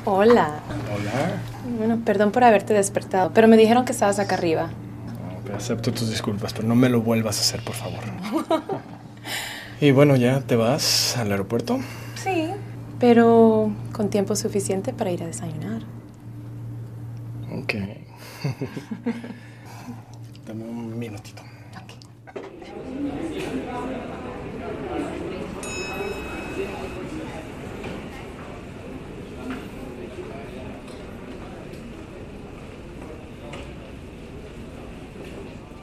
Hola. Hola. Bueno, perdón por haberte despertado, pero me dijeron que estabas acá arriba. Acepto tus disculpas, pero no me lo vuelvas a hacer, por favor. Y bueno, ¿ya te vas al aeropuerto? Sí, pero con tiempo suficiente para ir a desayunar. Ok. Dame un minutito. Ok.